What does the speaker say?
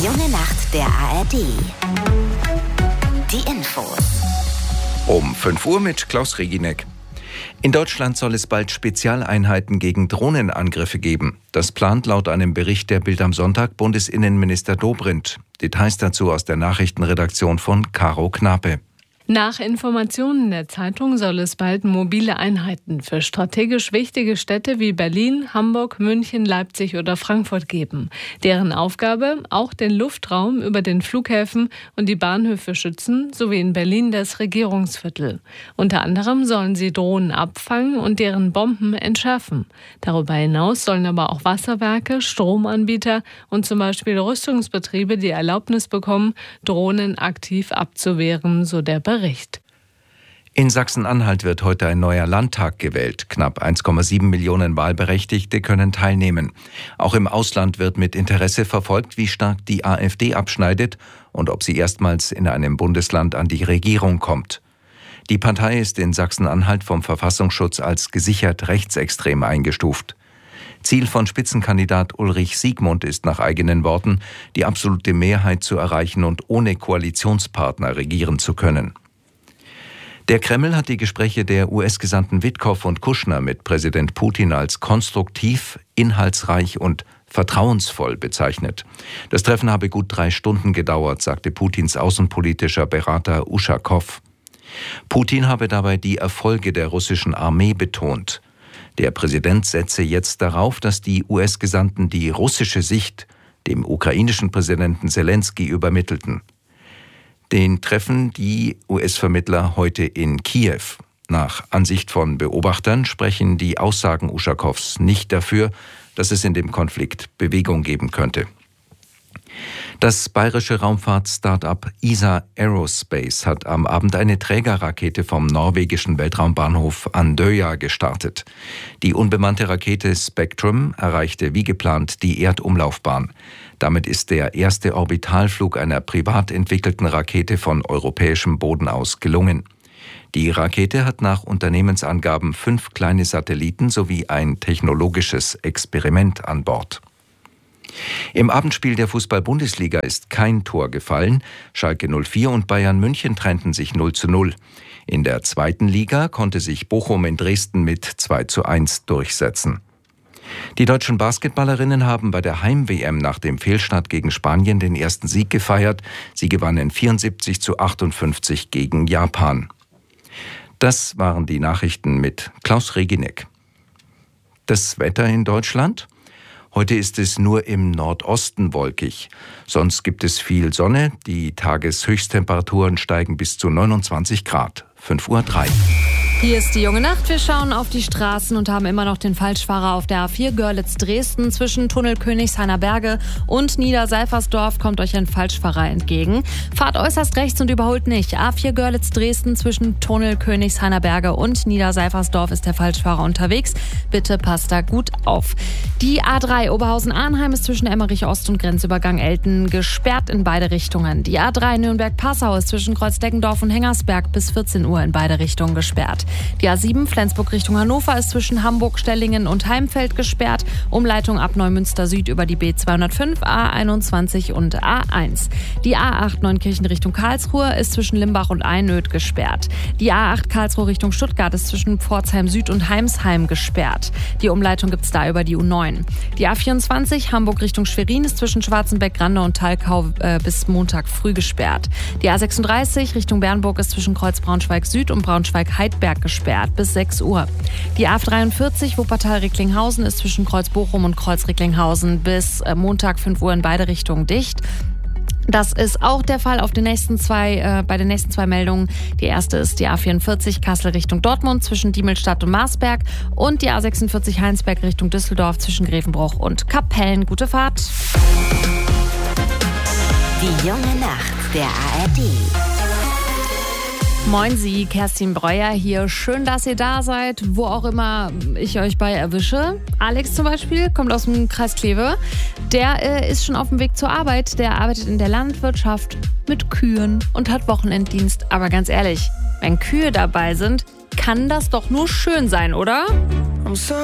junge Nacht der ARD. Die Infos. Um 5 Uhr mit Klaus Reginek. In Deutschland soll es bald Spezialeinheiten gegen Drohnenangriffe geben. Das plant laut einem Bericht der Bild am Sonntag Bundesinnenminister Dobrindt. Details dazu aus der Nachrichtenredaktion von Caro Knape. Nach Informationen der Zeitung soll es bald mobile Einheiten für strategisch wichtige Städte wie Berlin, Hamburg, München, Leipzig oder Frankfurt geben. Deren Aufgabe, auch den Luftraum über den Flughäfen und die Bahnhöfe schützen, sowie in Berlin das Regierungsviertel. Unter anderem sollen sie Drohnen abfangen und deren Bomben entschärfen. Darüber hinaus sollen aber auch Wasserwerke, Stromanbieter und zum Beispiel Rüstungsbetriebe die Erlaubnis bekommen, Drohnen aktiv abzuwehren, so der Bericht. In Sachsen-Anhalt wird heute ein neuer Landtag gewählt. Knapp 1,7 Millionen Wahlberechtigte können teilnehmen. Auch im Ausland wird mit Interesse verfolgt, wie stark die AfD abschneidet und ob sie erstmals in einem Bundesland an die Regierung kommt. Die Partei ist in Sachsen-Anhalt vom Verfassungsschutz als gesichert rechtsextrem eingestuft. Ziel von Spitzenkandidat Ulrich Siegmund ist nach eigenen Worten, die absolute Mehrheit zu erreichen und ohne Koalitionspartner regieren zu können. Der Kreml hat die Gespräche der US-Gesandten Witkow und Kushner mit Präsident Putin als konstruktiv, inhaltsreich und vertrauensvoll bezeichnet. Das Treffen habe gut 3 Stunden gedauert, sagte Putins außenpolitischer Berater Uschakow. Putin habe dabei die Erfolge der russischen Armee betont. Der Präsident setze jetzt darauf, dass die US-Gesandten die russische Sicht dem ukrainischen Präsidenten Selenskyj übermittelten. Den treffen die US-Vermittler heute in Kiew. Nach Ansicht von Beobachtern sprechen die Aussagen Uschakows nicht dafür, dass es in dem Konflikt Bewegung geben könnte. Das bayerische Raumfahrt-Startup ESA Aerospace hat am Abend eine Trägerrakete vom norwegischen Weltraumbahnhof Andøya gestartet. Die unbemannte Rakete Spectrum erreichte wie geplant die Erdumlaufbahn. Damit ist der erste Orbitalflug einer privat entwickelten Rakete von europäischem Boden aus gelungen. Die Rakete hat nach Unternehmensangaben 5 kleine Satelliten sowie ein technologisches Experiment an Bord. Im Abendspiel der Fußball-Bundesliga ist kein Tor gefallen. Schalke 04 und Bayern München trennten sich 0:0. In der 2. Liga konnte sich Bochum in Dresden mit 2:1 durchsetzen. Die deutschen Basketballerinnen haben bei der Heim-WM nach dem Fehlstart gegen Spanien den ersten Sieg gefeiert. Sie gewannen 74:58 gegen Japan. Das waren die Nachrichten mit Klaus Reginek. Das Wetter in Deutschland? Heute ist es nur im Nordosten wolkig. Sonst gibt es viel Sonne. Die Tageshöchsttemperaturen steigen bis zu 29 Grad. 5:03 Uhr. Hier ist die junge Nacht. Wir schauen auf die Straßen und haben immer noch den Falschfahrer auf der A4 Görlitz-Dresden. Zwischen Tunnel Königshainer Berge und Niederseifersdorf kommt euch ein Falschfahrer entgegen. Fahrt äußerst rechts und überholt nicht. A4 Görlitz-Dresden zwischen Tunnel Königshainer Berge und Niederseifersdorf ist der Falschfahrer unterwegs. Bitte passt da gut auf. Die A3 Oberhausen-Arnheim ist zwischen Emmerich Ost und Grenzübergang Elten gesperrt in beide Richtungen. Die A3 Nürnberg-Passau ist zwischen Kreuzdeckeldorf und Hengersberg bis 14 Uhr in beide Richtungen gesperrt. Die A7 Flensburg Richtung Hannover ist zwischen Hamburg, Stellingen und Heimfeld gesperrt. Umleitung ab Neumünster Süd über die B205, A21 und A1. Die A8 Neunkirchen Richtung Karlsruhe ist zwischen Limbach und Einöd gesperrt. Die A8 Karlsruhe Richtung Stuttgart ist zwischen Pforzheim Süd und Heimsheim gesperrt. Die Umleitung gibt es da über die U9. Die A24 Hamburg Richtung Schwerin ist zwischen Schwarzenbeck-Grande und Thalkau bis Montag früh gesperrt. Die A36 Richtung Bernburg ist zwischen Kreuz Braunschweig Süd und Braunschweig-Heidberg gesperrt bis 6 Uhr. Die A43 Wuppertal-Recklinghausen ist zwischen Kreuz Bochum und Kreuz Recklinghausen bis Montag 5 Uhr in beide Richtungen dicht. Das ist auch der Fall bei den nächsten zwei Meldungen. Die erste ist die A44 Kassel Richtung Dortmund zwischen Diemelstadt und Marsberg und die A46 Heinsberg Richtung Düsseldorf zwischen Grevenbruch und Kapellen. Gute Fahrt. Die junge Nacht der ARD. Moin Sie, Kerstin Breuer hier. Schön, dass ihr da seid, wo auch immer ich euch bei erwische. Alex zum Beispiel kommt aus dem Kreis Kleve. Der ist schon auf dem Weg zur Arbeit. Der arbeitet in der Landwirtschaft mit Kühen und hat Wochenenddienst. Aber ganz ehrlich, wenn Kühe dabei sind, kann das doch nur schön sein, oder?